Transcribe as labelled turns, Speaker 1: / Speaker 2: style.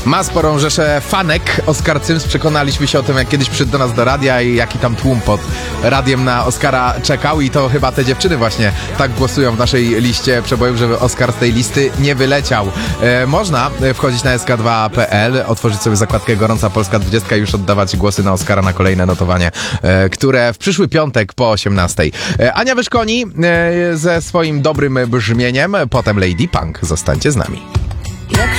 Speaker 1: Ma sporą rzeszę fanek. Oscar Cyms, przekonaliśmy się o tym, jak kiedyś przyszedł do nas do radia i jaki tam tłum pod radiem na Oscara czekał i to chyba te dziewczyny właśnie tak głosują w naszej liście przebojów, żeby Oscar z tej listy nie wyleciał. Można wchodzić na sk2.pl, otworzyć sobie zakładkę Gorąca Polska 20 i już oddawać głosy na Oscara na kolejne notowanie, które w przyszły piątek po 18. Ania Wyszkoni ze swoim dobrym brzmieniem, potem Lady Punk. Zostańcie z nami.